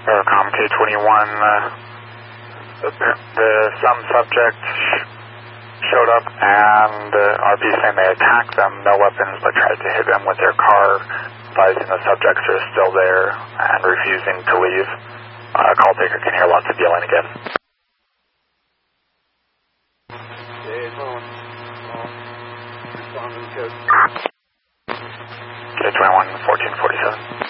Aerocom K-21, some subject showed up and RP saying they attacked them, no weapons, but tried to hit them with their car, advising the subjects are still there and refusing to leave. Call taker can hear lots of yelling again. K-21, 1447.